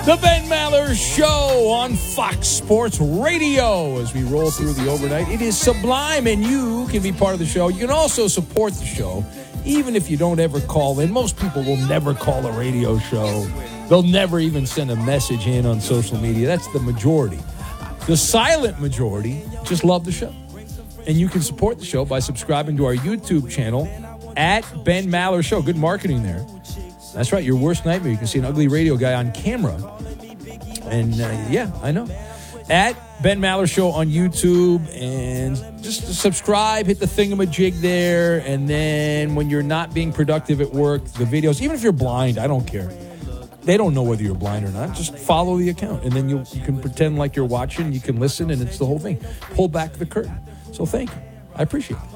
The Ben Maller Show on Fox Sports Radio as we roll through the overnight. It is sublime, and you can be part of the show. You can also support the show, even if you don't ever call in. Most people will never call a radio show. They'll never even send a message in on social media. That's the majority. The silent majority just love the show. And you can support the show by subscribing to our YouTube channel at Ben Maller Show. Good marketing there. That's right, your worst nightmare. You can see an ugly radio guy on camera. And, yeah, I know. At Ben Maller Show on YouTube. And just subscribe, hit the thingamajig there. And then when you're not being productive at work, the videos, even if you're blind, I don't care. They don't know whether you're blind or not. Just follow the account. And then you can pretend like you're watching. You can listen, and it's the whole thing. Pull back the curtain. So thank you. I appreciate it.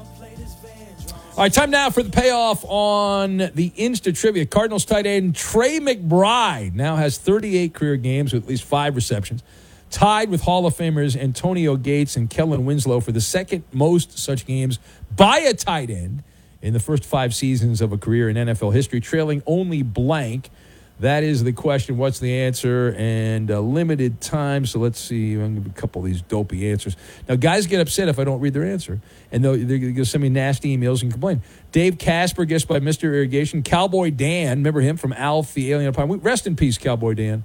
All right, time now for the payoff on the Insta Trivia. Cardinals tight end Trey McBride now has 38 career games with at least 5 receptions, tied with Hall of Famers Antonio Gates and Kellen Winslow for the second most such games by a tight end in the first 5 seasons of a career in NFL history, trailing only blank. That is the question. What's the answer? And limited time. So let's see. I'm going to give a couple of these dopey answers. Now, guys get upset if I don't read their answer. And they're going to send me nasty emails and complain. Dave Casper, guessed by Mr. Irrigation. Cowboy Dan, remember him from Alf, the Alien Upon. Rest in peace, Cowboy Dan.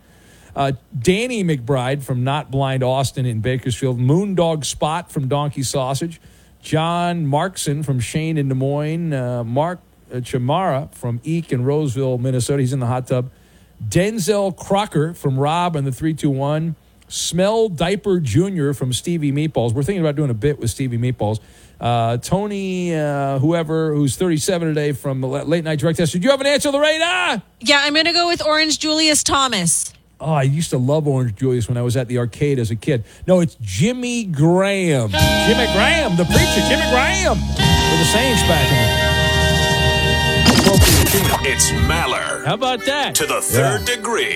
Danny McBride from Not Blind Austin in Bakersfield. Moondog Spot from Donkey Sausage. John Markson from Shane in Des Moines. Mark Chamara from Eek in Roseville, Minnesota. He's in the hot tub. Denzel Crocker from Rob and the 321. Smell Diaper Jr. from Stevie Meatballs. We're thinking about doing a bit with Stevie Meatballs. Tony, whoever, who's 37 today from the Late Night Direct Test. Did you have an answer, Lorena? Yeah, I'm going to go with Orange Julius Thomas. Oh, I used to love Orange Julius when I was at the arcade as a kid. No, it's Jimmy Graham. Jimmy Graham, the preacher, Jimmy Graham. For the Saints back in the It's Maller. How about that? To the third degree.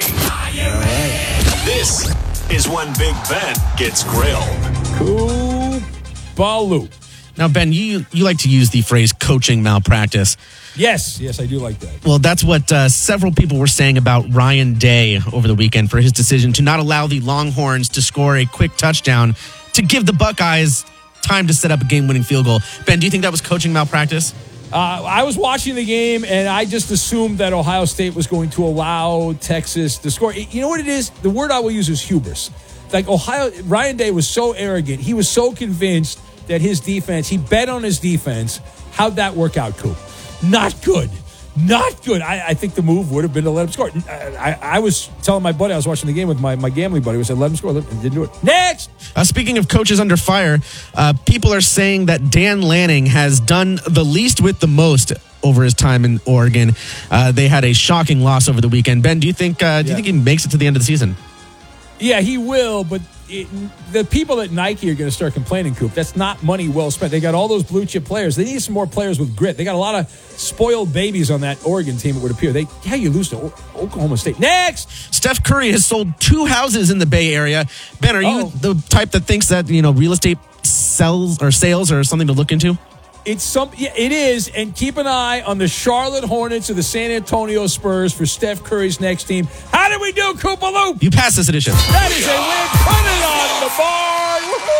This is when Big Ben gets grilled. Cool Baloo. Now, Ben, you like to use the phrase coaching malpractice. Yes, I do like that. Well, that's what several people were saying about Ryan Day over the weekend for his decision to not allow the Longhorns to score a quick touchdown to give the Buckeyes time to set up a game-winning field goal. Ben, do you think that was coaching malpractice? I was watching the game, and I just assumed that Ohio State was going to allow Texas to score. You know what it is? The word I will use is hubris. Like Ryan Day was so arrogant. He was so convinced that his defense, he bet on his defense. How'd that work out, Coop? Not good. Not good. I think the move would have been to let him score. I was telling my buddy, I was watching the game with my gambling buddy, who said, let him score. And didn't do it. Next! Speaking of coaches under fire, people are saying that Dan Lanning has done the least with the most over his time in Oregon. They had a shocking loss over the weekend. Ben, do you think he makes it to the end of the season? Yeah, he will, but the people at Nike are going to start complaining, Coop. That's not money well spent. They got all those blue chip players. They need some more players with grit. They got a lot of spoiled babies on that Oregon team, it would appear. You lose to Oklahoma State. Next! Steph Curry has sold 2 houses in the Bay Area. Ben, are you the type that thinks that, real estate sales are something to look into? It is, and keep an eye on the Charlotte Hornets or the San Antonio Spurs for Steph Curry's next team. How did we do, Koopa Loop? You passed this edition. That is a win. Put it on the bar.